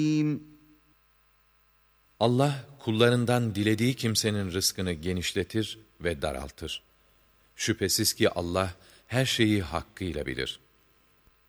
Allah kullarından dilediği kimsenin rızkını genişletir ve daraltır. Şüphesiz ki Allah her şeyi hakkıyla bilir.